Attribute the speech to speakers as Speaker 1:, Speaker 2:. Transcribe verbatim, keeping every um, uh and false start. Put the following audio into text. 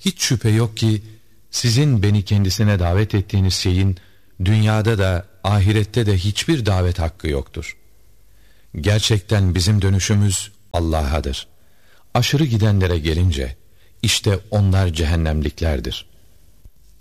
Speaker 1: Hiç şüphe yok ki sizin beni kendisine davet ettiğiniz şeyin dünyada da ahirette de hiçbir davet hakkı yoktur. Gerçekten bizim dönüşümüz Allah'adır. Aşırı gidenlere gelince işte onlar cehennemliklerdir.